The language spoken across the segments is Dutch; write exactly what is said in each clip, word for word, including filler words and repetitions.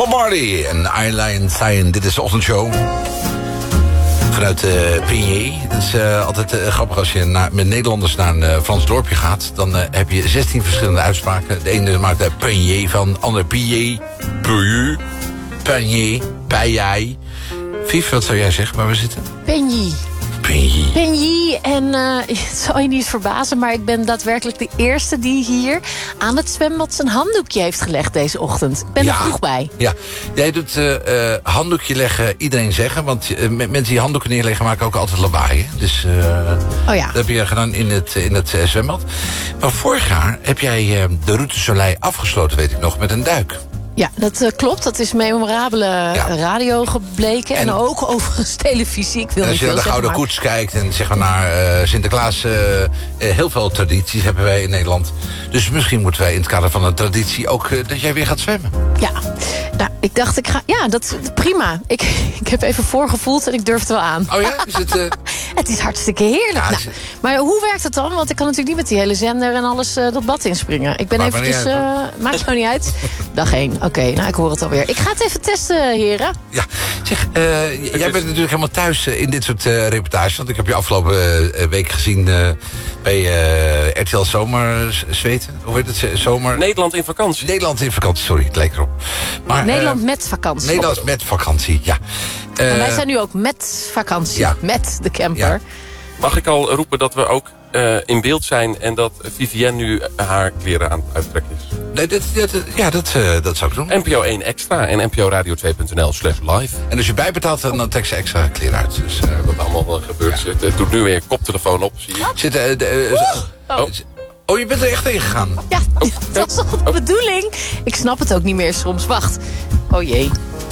Bob Marley en Eileen Stein. Dit is de ochtendshow. Vanuit uh, Pigné. Het is uh, altijd uh, grappig als je naar, met Nederlanders naar een uh, Frans dorpje gaat. Dan uh, heb je zestien verschillende uitspraken. De ene maakt er Pigné van, de andere Pigné, Pigné, Pigné, Pijai. Vief, wat zou jij zeggen waar we zitten? Pigné. Pigné. Pigné. En uh, het zal je niet verbazen, maar ik ben daadwerkelijk de eerste die hier aan het zwembad zijn handdoekje heeft gelegd deze ochtend. Ik ben Ja. er vroeg bij. Ja, jij doet uh, uh, handdoekje leggen, iedereen zeggen. Want uh, mensen die handdoeken neerleggen maken ook altijd lawaai. Hè? Dus uh, Oh ja. dat heb je gedaan in het, in het uh, zwembad. Maar vorig jaar heb jij uh, de Route Soleil afgesloten, weet ik nog, met een duik. Ja, dat uh, klopt. Dat is memorabele Ja. radio gebleken. En, En- ook overigens televisie. Ik wil En als niet je naar veel de Gouden zeggen, maar- Koets kijkt en zeg maar naar uh, Sinterklaas... Uh, uh, heel veel tradities hebben wij in Nederland. Dus misschien moeten wij in het kader van een traditie ook uh, dat jij weer gaat zwemmen. Ja, nou, ik dacht, ik ga... Ja, dat prima. Ik, ik heb even voorgevoeld en ik durf het wel aan. Oh ja? Is het... Uh... Het is hartstikke heerlijk. Ja, Nou, is- maar hoe werkt het dan? Want ik kan natuurlijk niet met die hele zender en alles uh, dat bad inspringen. Ik ben Maakt me eventjes... niet uit, uh, maakt nou niet uit. Dag één. Oké, okay, nou, ik hoor het alweer. Ik ga het even testen, heren. Ja, zeg, uh, j- jij bent natuurlijk helemaal thuis uh, in dit soort uh, reportages. Want ik heb je afgelopen uh, week gezien uh, bij uh, R T L Zomer Zweten. Hoe heet het? Z- Zomer... Nederland in vakantie. Nederland in vakantie, sorry, het lijkt erop. Maar, Nederland uh, met vakantie. Nederland met vakantie, ja. Uh, En wij zijn nu ook met vakantie. ja. Met de camper. Ja. Mag ik al roepen dat we ook uh, in beeld zijn... en dat Vivienne nu haar kleren aan het uittrekken is? Nee, dat, dat, ja, dat, uh, dat zou ik doen. N P O één Extra en N P O Radio twee punt n l slash live. En als je bijbetaalt, dan dan trek ze extra kleren uit. Dus, uh, Wat allemaal uh, gebeurt. Ja. Het doet nu weer koptelefoon op, zie je. zit, uh, de, uh, Oh. oh, je bent er echt in gegaan. Ja, dat was toch de bedoeling? Ik snap het ook niet meer soms. Wacht. Oh jee.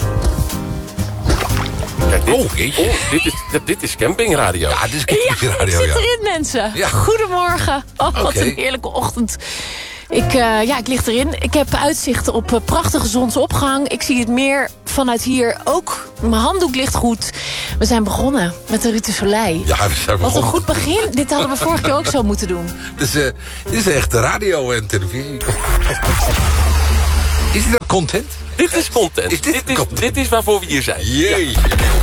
Kijk, dit, Oh, jeetje. oh, dit, is, dit, dit is campingradio. Ja, dit is Ja, ik radio, zit ja. erin, mensen. Ja. Goedemorgen. Oh, wat Oké. een heerlijke ochtend. Ik, uh, ja, ik lig erin. Ik heb uitzicht op uh, prachtige zonsopgang. Ik zie het meer vanuit hier ook. Mijn handdoek ligt goed. We zijn begonnen met de Route Soleil. Ja, we zijn Wat een begonnen. goed begin. Dit hadden we vorige keer ook zo moeten doen. Dus, uh, dit is echt radio en televisie. Is dit ook content? Dit is content. Is dit dit, is, content? dit is waarvoor we hier zijn. Jeetje.